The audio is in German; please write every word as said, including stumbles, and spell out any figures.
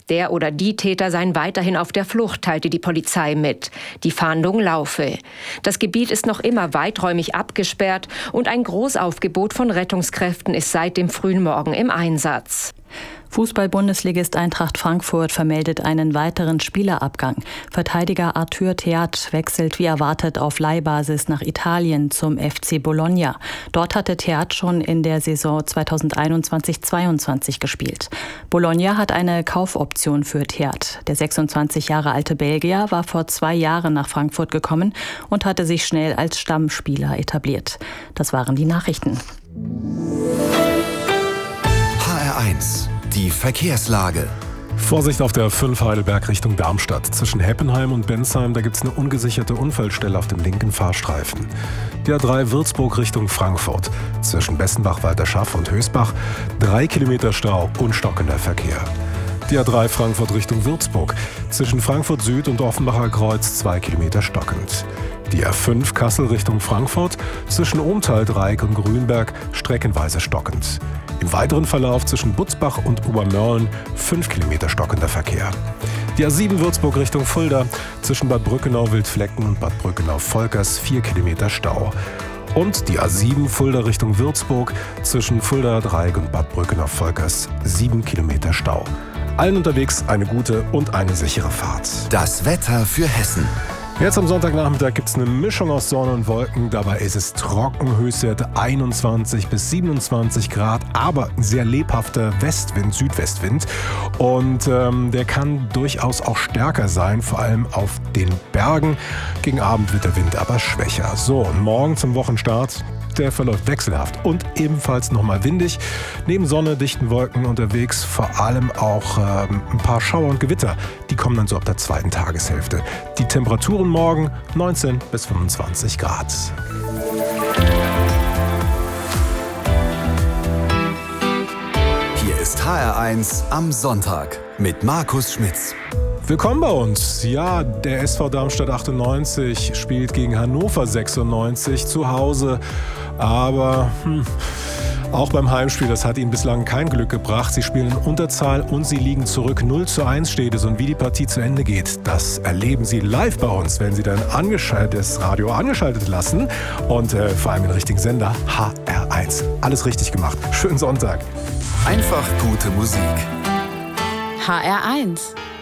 Der oder die Täter seien weiterhin auf der Flucht, teilte die Polizei mit. Die Fahndung laufe. Das Gebiet ist noch immer weiträumig abgesperrt und ein Großaufgebot von Rettungskräften ist seit dem frühen Morgen im Einsatz. Fußball-Bundesligist Eintracht Frankfurt vermeldet einen weiteren Spielerabgang. Verteidiger Arthur Theat wechselt wie erwartet auf Leihbasis nach Italien zum F C Bologna. Dort hatte Theat schon in der Saison zweitausendeinundzwanzig zweiundzwanzig gespielt. Bologna hat eine Kaufoption für Theat. Der sechsundzwanzig Jahre alte Belgier war vor zwei Jahren nach Frankfurt gekommen und hatte sich schnell als Stammspieler etabliert. Das waren die Nachrichten. H R eins. Die Verkehrslage. Vorsicht auf der fünf Heidelberg Richtung Darmstadt. Zwischen Heppenheim und Bensheim, da gibt es eine ungesicherte Unfallstelle auf dem linken Fahrstreifen. Die A drei Würzburg Richtung Frankfurt. Zwischen Bessenbach-Walterschaff und Hösbach drei Kilometer Stau und stockender Verkehr. Die A drei Frankfurt Richtung Würzburg. Zwischen Frankfurt Süd und Offenbacher Kreuz zwei Kilometer stockend. Die A fünf Kassel Richtung Frankfurt. Zwischen Ohmtal, Dreieck und Grünberg streckenweise stockend. Im weiteren Verlauf zwischen Butzbach und Obermörlen fünf Kilometer stockender Verkehr. Die A sieben Würzburg Richtung Fulda, zwischen Bad Brückenau-Wildflecken und Bad Brückenau-Volkers vier Kilometer Stau. Und die A sieben Fulda Richtung Würzburg, zwischen Fulda Dreieck und Bad Brückenau-Volkers sieben Kilometer Stau. Allen unterwegs eine gute und eine sichere Fahrt. Das Wetter für Hessen. Jetzt am Sonntagnachmittag gibt es eine Mischung aus Sonne und Wolken. Dabei ist es trocken, Höchstwerte einundzwanzig bis siebenundzwanzig Grad, aber sehr lebhafter Westwind, Südwestwind. Und ähm, der kann durchaus auch stärker sein, vor allem auf den Bergen. Gegen Abend wird der Wind aber schwächer. So, und morgen zum Wochenstart. Der verläuft wechselhaft und ebenfalls nochmal windig. Neben Sonne, dichten Wolken unterwegs, vor allem auch ähm, ein paar Schauer und Gewitter. Die kommen dann so ab der zweiten Tageshälfte. Die Temperaturen morgen neunzehn bis fünfundzwanzig Grad. Hier ist H R eins am Sonntag mit Markus Schmitz. Willkommen bei uns. Ja, der S V Darmstadt achtundneunzig spielt gegen Hannover sechsundneunzig zu Hause. Aber hm, auch beim Heimspiel, das hat ihnen bislang kein Glück gebracht. Sie spielen in Unterzahl und sie liegen zurück. null zu eins steht es. Und wie die Partie zu Ende geht, das erleben Sie live bei uns, wenn Sie dann das Radio angeschaltet lassen. Und äh, vor allem den richtigen Sender, H R eins. Alles richtig gemacht. Schönen Sonntag. Einfach gute Musik. H R eins.